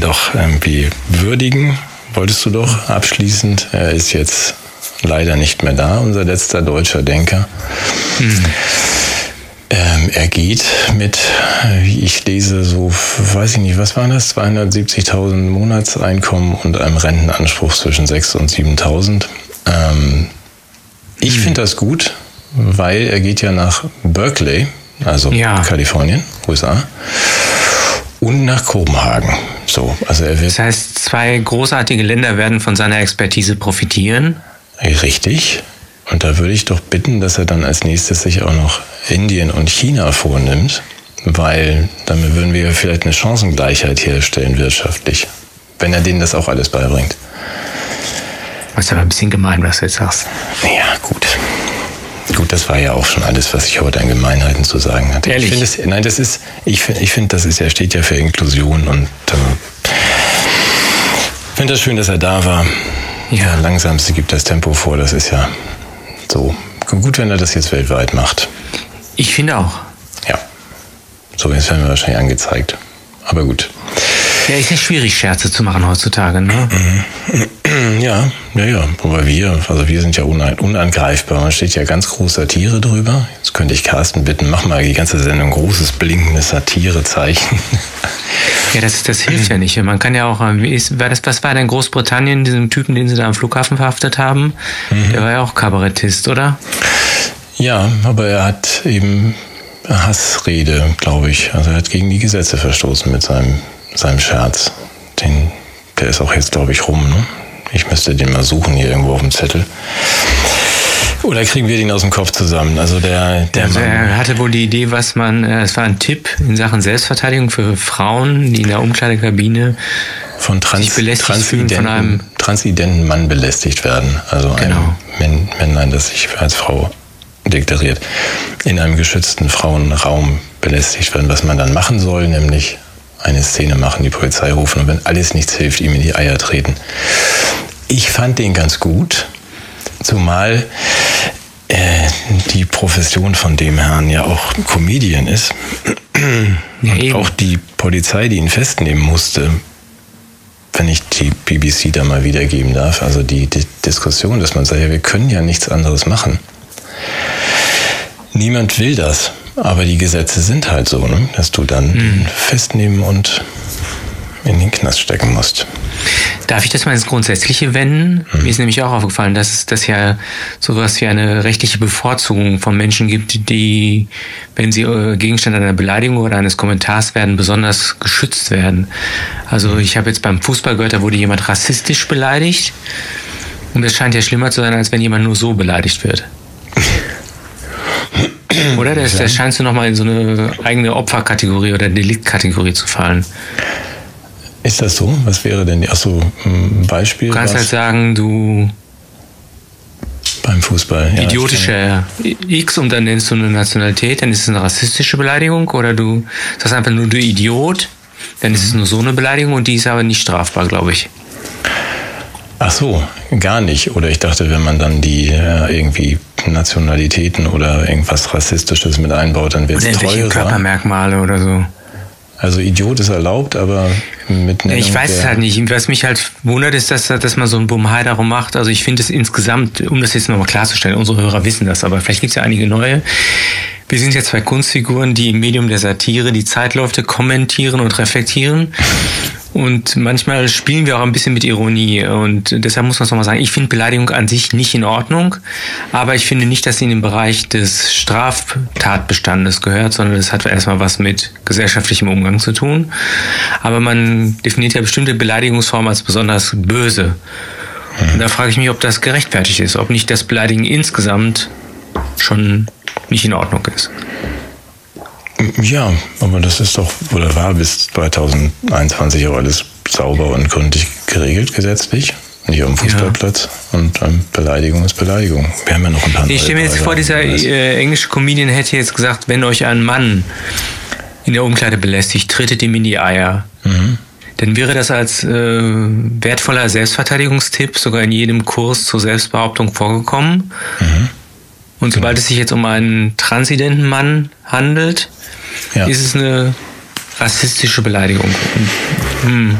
doch irgendwie würdigen, wolltest du doch abschließend. Er ist jetzt leider nicht mehr da, unser letzter deutscher Denker. Er geht mit, wie ich lese, so, weiß ich nicht, was waren das? 270.000 Monatseinkommen und einem Rentenanspruch zwischen 6.000 und 7.000. Ich finde das gut, weil er geht ja nach Berkeley, also Kalifornien, USA, und nach Kopenhagen. So, also er wird. Das heißt, 2 großartige Länder werden von seiner Expertise profitieren. Richtig. Und da würde ich doch bitten, dass er dann als nächstes sich auch noch Indien und China vornimmt, weil damit würden wir vielleicht eine Chancengleichheit herstellen wirtschaftlich, wenn er denen das auch alles beibringt. Das ist aber ein bisschen gemein, was du jetzt sagst. Ja, gut. Gut, das war ja auch schon alles, was ich heute an Gemeinheiten zu sagen hatte. Ehrlich? Ich finde, er steht ja für Inklusion und ich finde das schön, dass er da war. Ja, langsam gibt das Tempo vor, das ist ja so gut, wenn er das jetzt weltweit macht. Ich finde auch. Ja, so jetzt werden wir wahrscheinlich angezeigt, aber gut. Ja, ist ja schwierig, Scherze zu machen heutzutage, ne? Ja. Aber wir sind ja unangreifbar. Man steht ja ganz groß Satire drüber. Jetzt könnte ich Carsten bitten, mach mal die ganze Sendung großes, blinkendes Satirezeichen. Ja, das hilft ja nicht. Man kann ja auch, was war denn in Großbritannien, diesem Typen, den sie da am Flughafen verhaftet haben? Der war ja auch Kabarettist, oder? Ja, aber er hat eben Hassrede, glaube ich. Also er hat gegen die Gesetze verstoßen mit seinem Scherz. Der ist auch jetzt, glaube ich, rum, ne? Ich müsste den mal suchen hier irgendwo auf dem Zettel. Oder kriegen wir den aus dem Kopf zusammen? Also er hatte wohl die Idee, es war ein Tipp in Sachen Selbstverteidigung für Frauen, die in der Umkleidekabine von transidenten Mann belästigt werden. Also ein Männlein, das sich als Frau deklariert, in einem geschützten Frauenraum belästigt werden. Was man dann machen soll, nämlich eine Szene machen, die Polizei rufen und wenn alles nichts hilft, ihm in die Eier treten. Ich fand den ganz gut, zumal die Profession von dem Herrn ja auch Comedian ist. Und auch die Polizei, die ihn festnehmen musste, wenn ich die BBC da mal wiedergeben darf, also die Diskussion, dass man sagt, ja, wir können ja nichts anderes machen. Niemand will das. Aber die Gesetze sind halt so, ne? Dass du dann festnehmen und in den Knast stecken musst. Darf ich das mal ins Grundsätzliche wenden? Mir ist nämlich auch aufgefallen, dass es ja sowas wie eine rechtliche Bevorzugung von Menschen gibt, die, wenn sie Gegenstand einer Beleidigung oder eines Kommentars werden, besonders geschützt werden. Also ich habe jetzt beim Fußball gehört, da wurde jemand rassistisch beleidigt. Und das scheint ja schlimmer zu sein, als wenn jemand nur so beleidigt wird. Oder? Das scheint du nochmal in so eine eigene Opferkategorie oder Deliktkategorie zu fallen. Ist das so? Was wäre denn ein Beispiel? Du kannst halt sagen, beim Fußball, ja. Idiotischer X und dann nennst du eine Nationalität, dann ist es eine rassistische Beleidigung. Oder du sagst einfach nur du Idiot, dann ist es nur so eine Beleidigung und die ist aber nicht strafbar, glaube ich. Ach so, gar nicht. Oder ich dachte, wenn man dann die irgendwie Nationalitäten oder irgendwas Rassistisches mit einbaut, dann wird es teurer. Körpermerkmale oder so. Also Idiot ist erlaubt, aber mit Nennung ich weiß es halt nicht. Was mich halt wundert, ist, dass man so ein Bummhai darum macht. Also ich finde es insgesamt, um das jetzt nochmal klarzustellen, unsere Hörer wissen das, aber vielleicht gibt es ja einige neue. Wir sind ja 2 Kunstfiguren, die im Medium der Satire die Zeitläufe kommentieren und reflektieren. Und manchmal spielen wir auch ein bisschen mit Ironie. Und deshalb muss man es nochmal sagen, ich finde Beleidigung an sich nicht in Ordnung. Aber ich finde nicht, dass sie in den Bereich des Straftatbestandes gehört, sondern das hat erstmal was mit gesellschaftlichem Umgang zu tun. Aber man definiert ja bestimmte Beleidigungsformen als besonders böse. Und da frage ich mich, ob das gerechtfertigt ist. Ob nicht das Beleidigen insgesamt schon nicht in Ordnung ist. Ja, aber das ist doch, oder war bis 2021 auch alles sauber und gründlich geregelt, gesetzlich. Nicht auf dem Fußballplatz. Ja. Und Beleidigung ist Beleidigung. Wir haben ja noch ein paar. Ich stelle mir jetzt vor, dieser englische Comedian hätte jetzt gesagt, wenn euch ein Mann in der Umkleide belästigt, tretet ihm in die Eier. Dann wäre das als wertvoller Selbstverteidigungstipp sogar in jedem Kurs zur Selbstbehauptung vorgekommen. Und sobald es sich jetzt um einen transidenten Mann handelt, ist es eine rassistische Beleidigung.